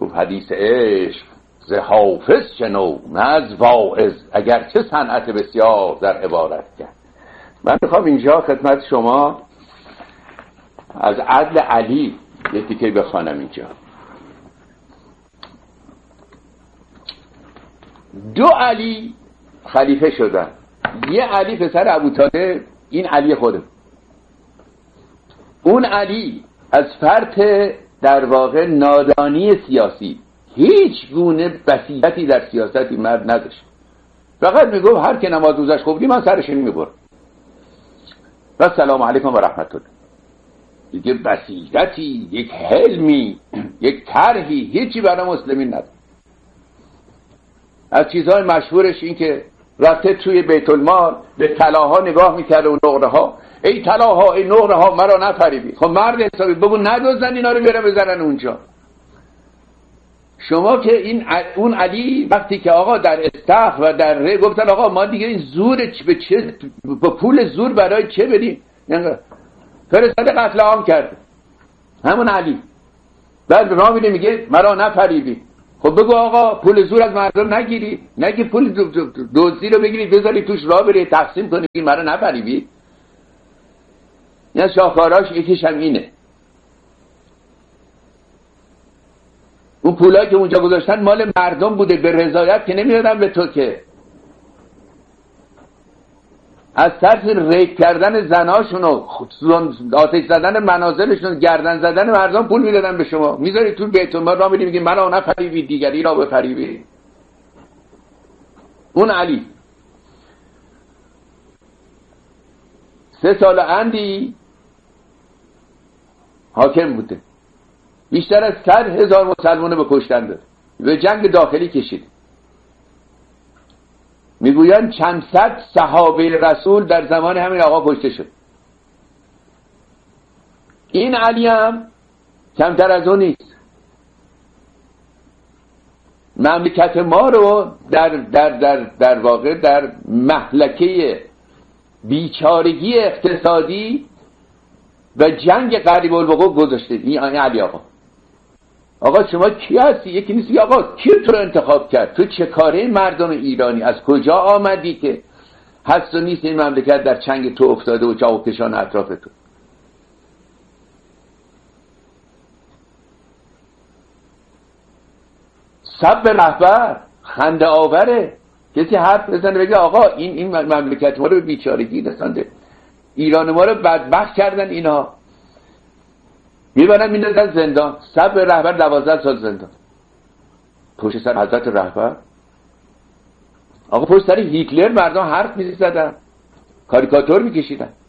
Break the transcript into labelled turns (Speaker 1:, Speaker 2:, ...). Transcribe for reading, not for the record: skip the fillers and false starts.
Speaker 1: گفت حدیث عشق ز حافظ شنو نه از واعظ، اگرچه صنعت بسیار در عبارت کرد. من میخوام اینجا خدمت شما از عدل علی یه تیکه بخوانم. اینجا دو علی خلیفه شدن. یه علی پسر ابوطالب، این علی خوده. اون علی از فرط در واقع نادانی سیاسی، هیچ گونه بصیرتی در سیاستی مرد نداشت. فقط میگفت هر که نماز روزش خوب من سرشون میبرم و سلام علیکم و رحمت الله. دیگه بصیرتی، یک حلمی، یک طرحی هیچی برای مسلمین نداشت. از چیزهای مشهورش این که رفته توی بیت المال به طلاها نگاه میکرده و نقره ها، ای طلاها ای نقره ها مرا نفریبی. خب مرد حسابی بگو ندوزن اینا رو بیارن بزنن اونجا. شما که اون علی وقتی که آقا در استخ و در ره گفتن آقا ما دیگه این زور به چه، با پول زور برای چه بدیم، فرستاده قتل عام کرده همون علی. بعد راه میده میگه مرا نفریبی. خب بگو آقا پول زور از مردم نگیری، نگی پول دزدی رو بگیری بذاری توش راه بری تقسیم کنی مرا نفریبی. یعنی شاهکاراش یکیش هم اینه. اون پولایی که اونجا گذاشتن مال مردم بوده، به رضایت که نمیدادن به تو، که از طرف ریپ کردن زناشون و آتش زدن منازلشون، گردن زدن مردم پول میدادن به شما. میذاری تو بیت المال راه میری میگی مرا نفریبی دیگری را بفریبی. اون علی 3 سال اندی حاکم بوده، بیشتر از 100,000 مسلمان به کشتن داد، به جنگ داخلی کشید. میگویند چند صد صحابه رسول در زمان همین آقا کشته شد. این علی هم کمتر از اون نیست. مملکت ما رو در واقع در مهلکه بیچارگی اقتصادی و جنگ قریب الوقوع گذاشته. این علی آقا شما کی هستی؟ یکی نیستی. آقا کی تو رو انتخاب کرد؟ تو چه کاره مردم ایرانی؟ از کجا آمدی که هست و نیست این مملکت در چنگ تو افتاده و چاوکشان اطراف تو؟ سب رهبر خنده آوره. کسی حرف بزنه بگه آقا این مملکت ما رو به بیچارگی رسانده، ایران ما رو بدبخت کردن، اینا میبرن میندازن زندان. سب رهبر 12 سال زندان. پشت سر حضرت رهبر آقا، پشت سر هیتلر مردم حرف میزدن، کاریکاتور میکشیدن.